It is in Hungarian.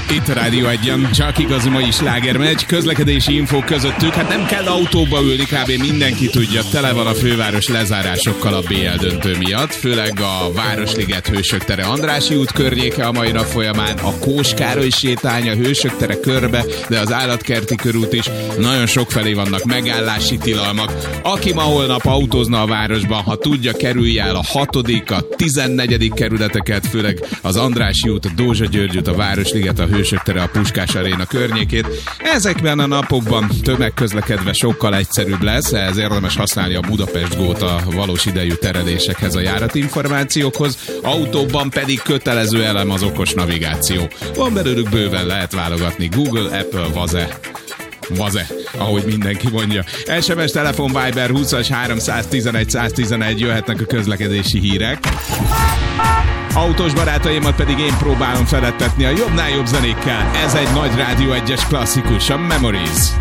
Itt a Rádió Egyen, csak igazi mai sláger megy, közlekedési infók közöttük, hát nem kell autóba ülni, kb. Mindenki tudja, tele van a főváros lezárásokkal a BL döntő miatt, főleg a Városliget Hősök tere Andrássy út környéke a mai nap folyamán, a Kós Károly sétány a Hősök tere körbe, de az Állatkerti körút is, nagyon sokfelé vannak megállási tilalmak. Aki ma holnap autózna a városban, ha tudja, kerülje el a 6., a 14. kerületeket, főleg az Andrássy út, a Dózsa György út, a Városliget, a Hősök tere, a Puskás Aréna környékét. Ezekben a napokban tömegközlekedve sokkal egyszerűbb lesz, ehhez érdemes használni a Budapest Go-t a valós idejű terelésekhez, a járatinformációkhoz, autóban pedig kötelező elem az okos navigáció. Van belőlük bőven, lehet válogatni, Google, Apple, Vaze, ahogy mindenki mondja. SMS, telefon, Viber 20-as 311 111, jöhetnek a közlekedési hírek. Autós barátaimat pedig én próbálom felettetni a jobbnál jobb zenékkel. Ez egy nagy Rádió 1-es klasszikus, a Memories.